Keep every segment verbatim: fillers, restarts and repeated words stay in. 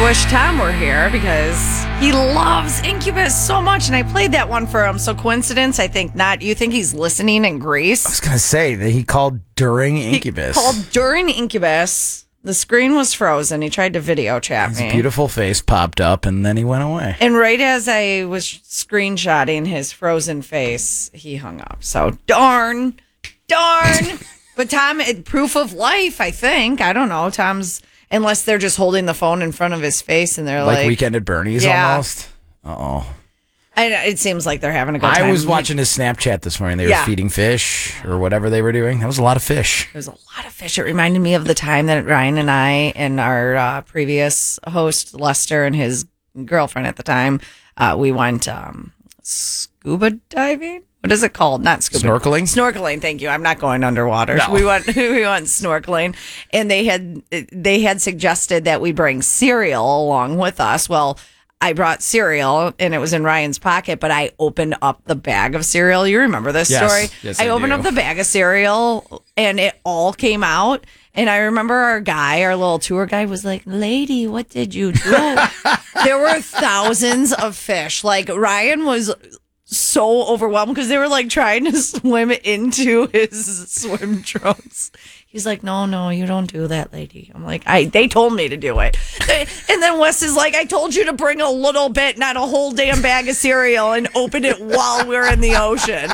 I wish Tom were here because he loves Incubus so much, and I played that one for him. So coincidence? I think not. You think he's listening in Greece? I was going to say that he called during Incubus. He called during Incubus. The screen was frozen. He tried to video chat His me. beautiful face popped up, and then he went away. And right as I was screenshotting his frozen face, he hung up. So darn, darn. But Tom, it, proof of life, I think. I don't know. Tom's... Unless they're just holding the phone in front of his face and they're like... Like Weekend at Bernie's yeah. almost? Uh-oh. I, it seems like they're having a good time. I was watching his Snapchat this morning. They yeah. were feeding fish or whatever they were doing. That was a lot of fish. There was a lot of fish. It reminded me of the time that Ryan and I and our uh, previous host, Lester, and his girlfriend at the time, uh, we went um, scuba diving. What is it called? Not scuba. Snorkeling? Snorkeling, thank you. I'm not going underwater. No. We went we went snorkeling, and they had they had suggested that we bring cereal along with us. Well, I brought cereal, and it was in Ryan's pocket, but I opened up the bag of cereal. You remember this yes. story? Yes, I, I opened do. up the bag of cereal, and it all came out. And I remember our guy, our little tour guide, was like, "Lady, what did you do?" There were thousands of fish. Like, Ryan was so overwhelmed because they were like trying to swim into his swim trunks. He's like, no, no, you don't do that, lady. I'm like, I. They told me to do it. And then Wes is like, I told you to bring a little bit, not a whole damn bag of cereal, and open it while we're in the ocean.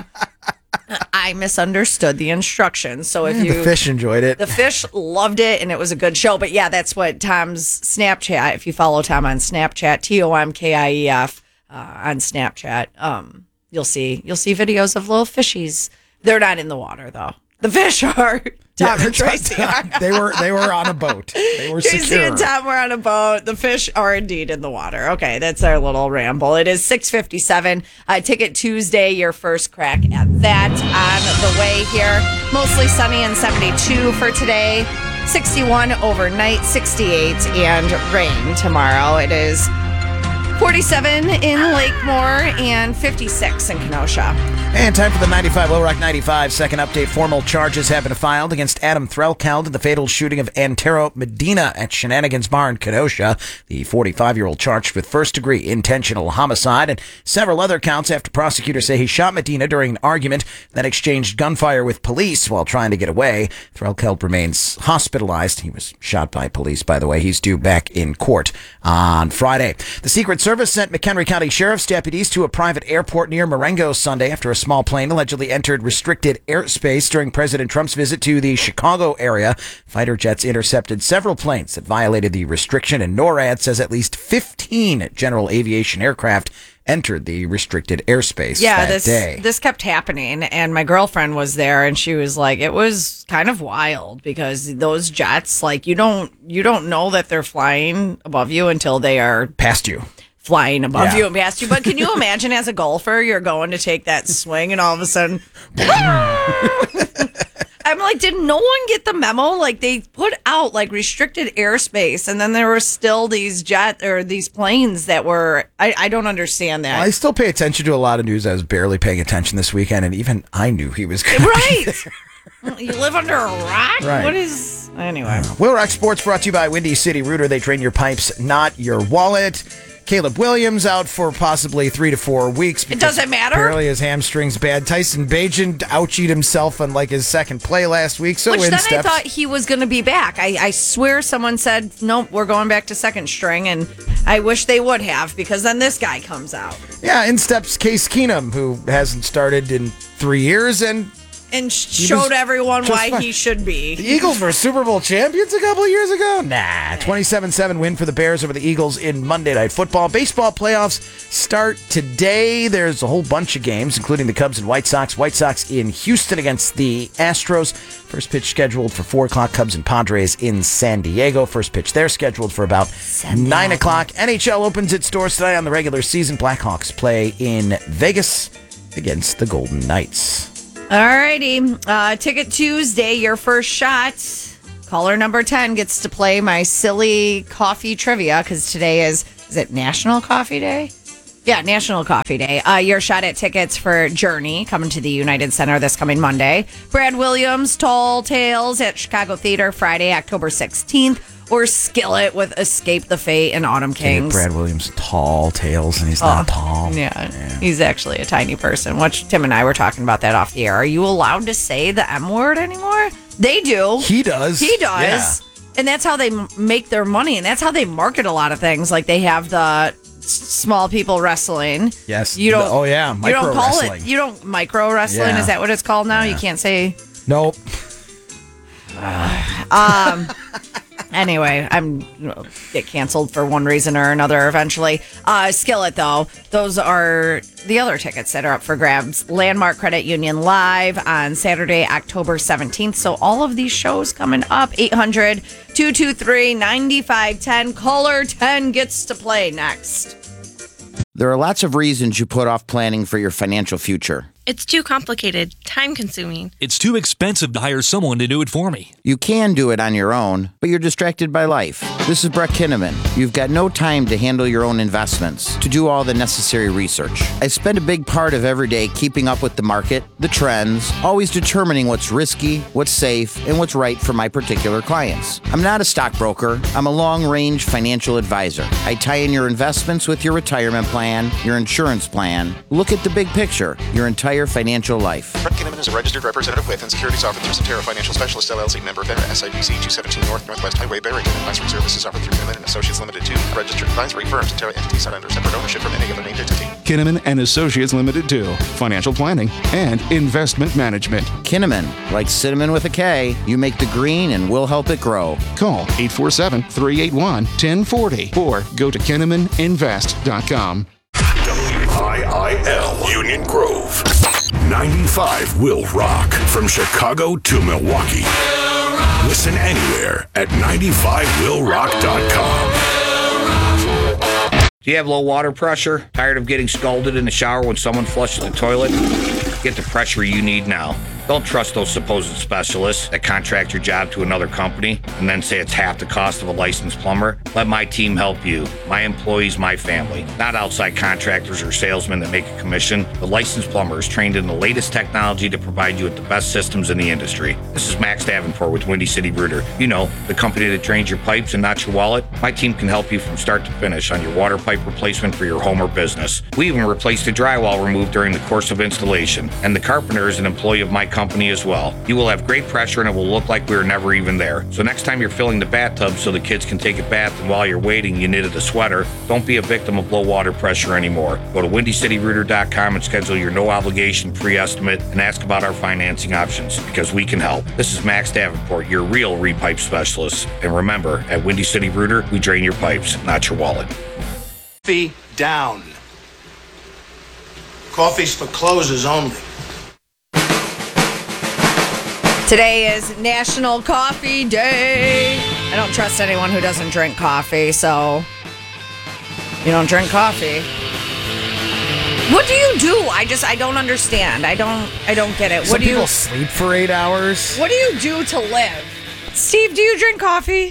I misunderstood the instructions. So if you the fish enjoyed it. The fish loved it, and it was a good show. But yeah, that's what Tom's Snapchat. If you follow Tom on Snapchat, T O M K I E F uh, on Snapchat, um, you'll see you'll see videos of little fishies. They're not in the water though. The fish are. Tom yeah, and Tracy are. they were they were on a boat. They were Tracy secure. and Tom were on a boat. The fish are indeed in the water. Okay, that's our little ramble. It is six fifty-seven. Uh, Ticket Tuesday, your first crack at that on the way here. Mostly sunny and seventy-two for today. sixty-one overnight, sixty-eight, and rain tomorrow. It is forty-seven in Lakemore and fifty-six in Kenosha. And time for the ninety-five Low Rock ninety-five second update. Formal charges have been filed against Adam Threlkeld in the fatal shooting of Antero Medina at Shenanigans Bar in Kenosha. The forty-five-year-old charged with first-degree intentional homicide and several other counts after prosecutors say he shot Medina during an argument that exchanged gunfire with police while trying to get away. Threlkeld remains hospitalized. He was shot by police, by the way. He's due back in court on Friday. The Secret Service sent McHenry County Sheriff's deputies to a private airport near Marengo Sunday after a small plane allegedly entered restricted airspace during President Trump's visit to the Chicago area. Fighter jets intercepted several planes that violated the restriction, and NORAD says at least fifteen general aviation aircraft entered the restricted airspace yeah, that this, day. This kept happening, and my girlfriend was there, and she was like, it was kind of wild because those jets, like, you don't you don't know that they're flying above you until they are past you. Flying above Yeah. you and past you. But can you imagine as a golfer, you're going to take that swing and all of a sudden, I'm like, did no one get the memo? Like, they put out like restricted airspace, and then there were still these jet or these planes that were, I, I don't understand that. I still pay attention to a lot of news. I was barely paying attention this weekend, and even I knew he was going right. to be there. You live under a rock? Right. What is, anyway. Will Rock Sports brought to you by Windy City Rooter. They drain your pipes, not your wallet. Caleb Williams out for possibly three to four weeks. It doesn't matter. Apparently his hamstring's bad. Tyson Bagent ouchied himself on like his second play last week. So Which in then steps. I thought he was going to be back. I, I swear someone said, nope, we're going back to second string. And I wish they would have, because then this guy comes out. Yeah, in steps Case Keenum, who hasn't started in three years and And showed everyone why fine. he should be. The Eagles were Super Bowl champions a couple of years ago. Nah, twenty-seven seven win for the Bears over the Eagles in Monday Night Football. Baseball playoffs start today. There's a whole bunch of games, including the Cubs and White Sox. White Sox in Houston against the Astros. First pitch scheduled for four o'clock. Cubs and Padres in San Diego. First pitch there scheduled for about nine o'clock. N H L opens its doors tonight on the regular season. Blackhawks play in Vegas against the Golden Knights. Alrighty. Uh, Ticket Tuesday, your first shot. Caller number ten gets to play my silly coffee trivia, because today is, is it National Coffee Day? Yeah, National Coffee Day. Uh, your shot at tickets for Journey coming to the United Center this coming Monday. Brad Williams, Tall Tales at Chicago Theater Friday, October sixteenth. or Skillet with Escape the Fate and Autumn Kings. Brad Williams, tall tales, and he's not Oh, tall. Yeah, yeah, he's actually a tiny person. Which Tim and I were talking about that off the air. Are you allowed to say the M word anymore? They do. He does. He does. Yeah. And that's how they m- make their money, and that's how they market a lot of things. Like they have the s- small people wrestling. Yes. You don't. The- oh, yeah, You micro don't call wrestling. it. You don't micro wrestling. Yeah. Is that what it's called now? Yeah. You can't say. Nope. Um. Anyway, I'm get canceled for one reason or another eventually. Uh, Skillet, though, those are the other tickets that are up for grabs. Landmark Credit Union Live on Saturday, October seventeenth. So all of these shows coming up. eight hundred, two two three, nine five one zero. Caller ten gets to play next. There are lots of reasons you put off planning for your financial future. It's too complicated, time-consuming. It's too expensive to hire someone to do it for me. You can do it on your own, but you're distracted by life. This is Brett Kinnaman. You've got no time to handle your own investments, to do all the necessary research. I spend a big part of every day keeping up with the market, the trends, always determining what's risky, what's safe, and what's right for my particular clients. I'm not a stockbroker. I'm a long-range financial advisor. I tie in your investments with your retirement plan, your insurance plan. Look at the big picture, your entire financial life. Brett Kinnaman is a registered representative with and securities offered through Cetera Financial Specialist L L C, member FINRA, S I B C two seventeen North Northwest Highway, Barrington. Advisory services offered through Kinnaman and Associates Limited to registered advisory firm. Cetera entities not under separate ownership from any other named entity. Kinnaman and Associates Limited to financial planning and investment management. Kinnaman, like cinnamon with a K, you make the green and we'll help it grow. Call eight four seven, three eight one, one zero four zero or go to kinnaman invest dot com. W I I L Union Grove. ninety-five will rock from Chicago to Milwaukee. Listen anywhere at ninety-five will rock dot com. Do you have low water pressure? Tired of getting scalded in the shower when someone flushes the toilet? Get the pressure you need now. Don't trust those supposed specialists that contract your job to another company and then say it's half the cost of a licensed plumber. Let my team help you. My employees, my family. Not outside contractors or salesmen that make a commission. The licensed plumber is trained in the latest technology to provide you with the best systems in the industry. This is Max Davenport with Windy City Rooter. You know, the company that drains your pipes and not your wallet. My team can help you from start to finish on your water pipe replacement for your home or business. We even replaced the drywall removed during the course of installation. And the carpenter is an employee of my company as well. You will have great pressure and it will look like we were never even there. So next time you're filling the bathtub so the kids can take a bath and while you're waiting you knitted a sweater, don't be a victim of low water pressure anymore. Go to windy city rooter dot com and schedule your no obligation free estimate and ask about our financing options because we can help. This is Max Davenport, your real repipe specialist. And remember, at Windy City Rooter, we drain your pipes, not your wallet. Coffee down. Coffee's for closers only. Today is National Coffee Day. I don't trust anyone who doesn't drink coffee, so you don't drink coffee. What do you do? I just I don't understand. I don't I don't get it. Some What do people you sleep for eight hours. What do you do to live? Steve, do you drink coffee?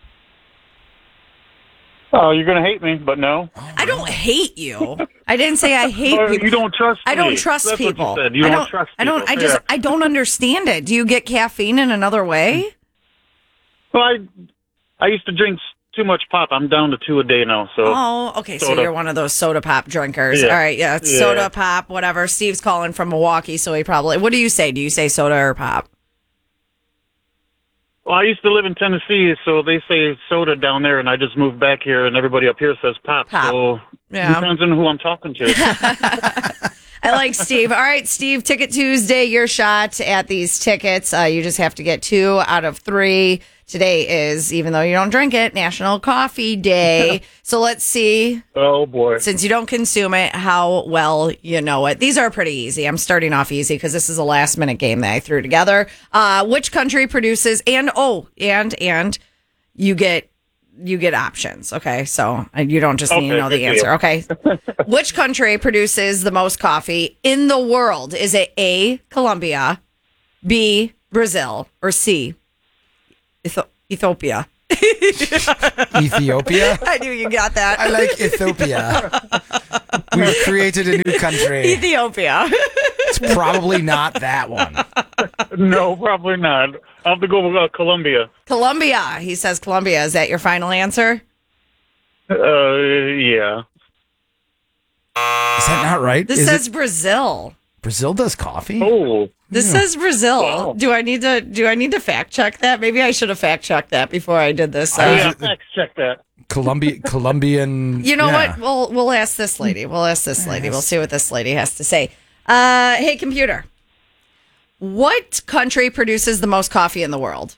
Oh, you're going to hate me, but no. I don't hate you. I didn't say I hate Or people. you don't trust I don't me. trust That's what people. you said. You I don't don't trust I don't I people. just Yeah. I don't understand it. Do you get caffeine in another way? Well, I, I used to drink too much pop. I'm down to two a day now. So. Oh, okay. So Soda. you're one of those soda pop drinkers. Yeah. All right, yeah, it's Yeah. soda pop, whatever. Steve's calling from Milwaukee, so he probably. What do you say? Do you say soda or pop? Well, I used to live in Tennessee, so they say soda down there, and I just moved back here, and everybody up here says pop. Pop. So Yeah. depends on who I'm talking to. I like Steve. All right, Steve, Ticket Tuesday, your shot at these tickets. Uh, you just have to get two out of three. Today is, even though you don't drink it, National Coffee Day. So let's see, Oh boy. since you don't consume it, how well you know it. These are pretty easy. I'm starting off easy because this is a last minute game that I threw together. Uh, which country produces, and oh, and, and you get you get options. Okay, so uh, you don't just need to Okay, know the good answer. deal. Okay, which country produces the most coffee in the world? Is it A, Colombia, B, Brazil, or C, Etho- Ethiopia? Ethiopia? I knew you got that. I like Ethiopia. We've created a new country. Ethiopia. It's probably not that one. No, probably not. I'll have to go with uh, Colombia. Colombia. He says Colombia. Is that your final answer? Uh, yeah. Is that not right? This Is says it- Brazil. Brazil does coffee? Oh. This Yeah. says Brazil. Wow. Do I need to do I need to fact check that? Maybe I should have fact checked that before I did this. I Uh, was- Yeah, fact check that. Colombia, Colombian. you know yeah. what? We'll we'll ask this lady. We'll ask this lady. We'll see what this lady has to say. Uh, hey, computer. What country produces the most coffee in the world?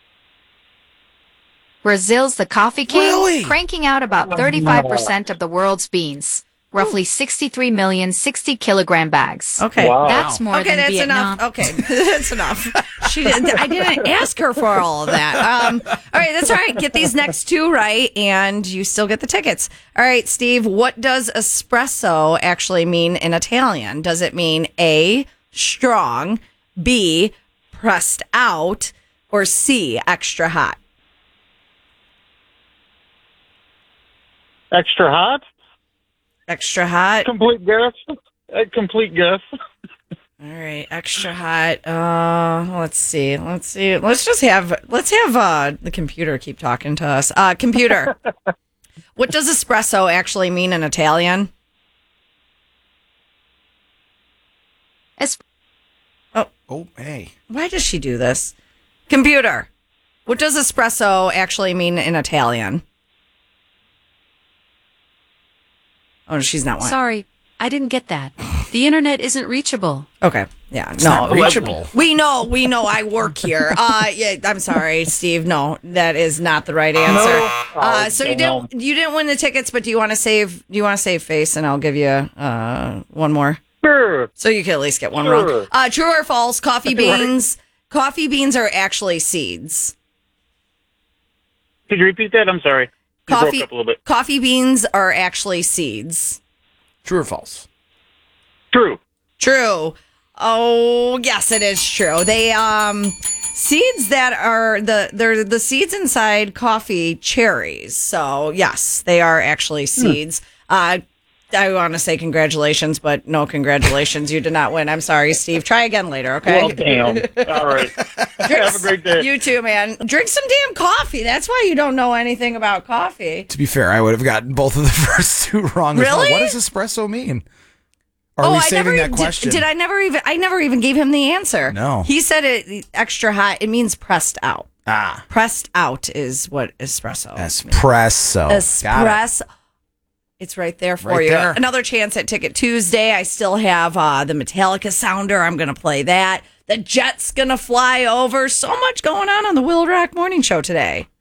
Brazil's the coffee king, Really? cranking out about thirty-five percent of the world's beans, roughly sixty-three million sixty kilogram bags. Okay. Wow. That's more Okay, than that's Vietnam. enough. Okay, that's enough. She didn't. I didn't ask her for all of that. Um, all right, that's all right. Get these next two right, and you still get the tickets. All right, Steve. What does espresso actually mean in Italian? Does it mean A, strong, B, pressed out, or C, extra hot? Extra hot? Extra hot. Complete guess? A complete guess? All right, extra hot. Uh, let's see. Let's see. Let's just have let's have uh, the computer keep talking to us. Uh, computer, what does espresso actually mean in Italian? Es- Oh, hey. Why does she do this? Computer, what does espresso actually mean in Italian? Oh, she's not one. Sorry, I didn't get that. The internet isn't reachable. Okay. Yeah. It's no. not reachable. We know. We know. I work here. Uh, yeah. I'm sorry, Steve. No, that is not the right answer. Uh, so you no. didn't. You didn't win the tickets, but do you want to save? Do you want to save face? And I'll give you uh, one more. Sure. So you can at least get one Sure. wrong. Uh, true or false? Coffee beans. Coffee beans are actually seeds. Could you repeat that? I'm sorry. You Coffee. broke up a little bit. Coffee beans are actually seeds. True or false? True. True. Oh, yes, it is true. They um seeds that are the they're the seeds inside coffee cherries. So yes, they are actually seeds. Uh I want to say congratulations, but no congratulations. You did not win. I'm sorry, Steve. Try again later, okay? Well, damn. All right. Have a great day. You too, man. Drink some damn coffee. That's why you don't know anything about coffee. To be fair, I would have gotten both of the first two wrong. as well. Really? What does espresso mean? Are oh, we I saving never that did, question? did I never even I never even gave him the answer. No. He said it extra hot. It means pressed out. Ah. Pressed out is what espresso. Espresso. Got it. Espresso. It's right there for Right you. there. Another chance at Ticket Tuesday. I still have uh, the Metallica sounder. I'm going to play that. The jet's going to fly over. So much going on on the Will Rock Morning Show today.